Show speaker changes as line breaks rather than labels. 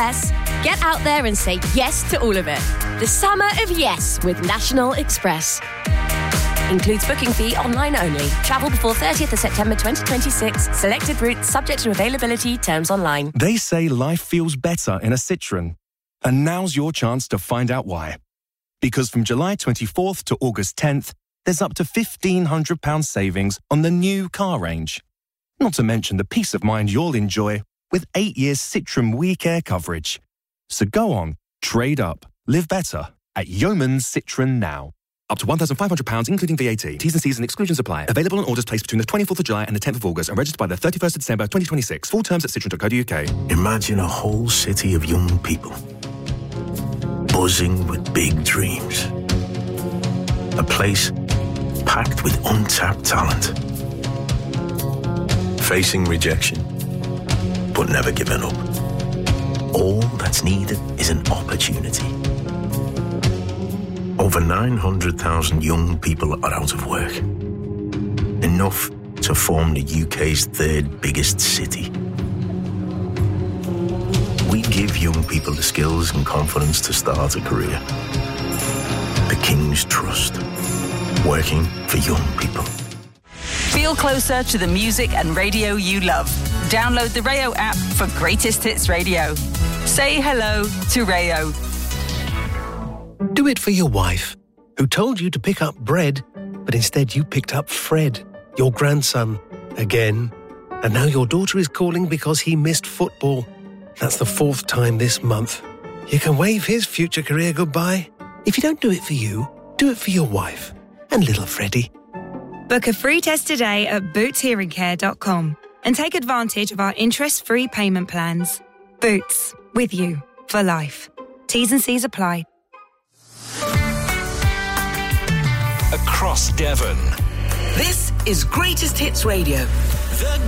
yes. Get out there and say yes to all of it. The summer of yes with National Express. Includes booking fee online only. Travel before 30th of September 2026. Selected routes subject to availability. Terms online.
They say life feels better in a Citroën. And now's your chance to find out why. Because from July 24th to August 10th, there's up to £1,500 savings on the new car range. Not to mention the peace of mind you'll enjoy with 8 years Citroën WeCare coverage. So go on, trade up, live better at Yeoman's Citroën now. Up to £1,500 including VAT. T's and C's and exclusions apply. Available on orders placed between the 24th of July and the 10th of August and registered by the 31st of December 2026. Full terms at citroen.co.uk.
Imagine a whole city of young people buzzing with big dreams. A place packed with untapped talent. Facing rejection, but never giving up. All that's needed is an opportunity. Over 900,000 young people are out of work. Enough to form the UK's third biggest city. We give young people the skills and confidence to start a career. The King's Trust. Working for young people.
Feel closer to the music and radio you love. Download the Rayo app for Greatest Hits Radio. Say hello to Rayo.
Do it for your wife, who told you to pick up bread, but instead you picked up Fred, your grandson, again. And now your daughter is calling because he missed football. That's the 4th time this month. You can wave his future career goodbye. If you don't do it for you, do it for your wife and little Freddie.
Book a free test today at bootshearingcare.com and take advantage of our interest-free payment plans. Boots, with you for life. T's and C's apply.
Across Devon.
This is Greatest Hits Radio.
The